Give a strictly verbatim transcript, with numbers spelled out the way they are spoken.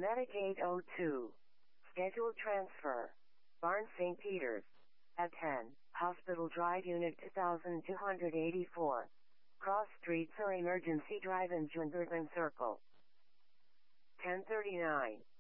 Medicaid oh two. Scheduled transfer. Barnes Saint Peter's. At ten. Hospital Drive Unit two thousand two hundred eighty-four. Cross Street, Surrey Emergency Drive in Jungerburn Circle. ten thirty-nine.